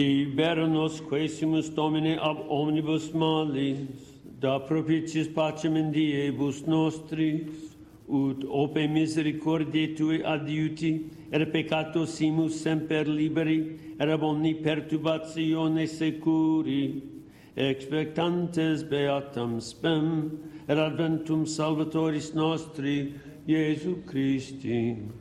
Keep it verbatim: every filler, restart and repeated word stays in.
Libera nos quaesimus Domine ab omnibus malis, da propitiis pacem in diebus nostris, ut ope misericordiae Tui adiuti, et peccato simus semper liberi, et ab omni perturbatione securi, expectantes beatam spem, et adventum Salvatoris nostri, Iesu Christi.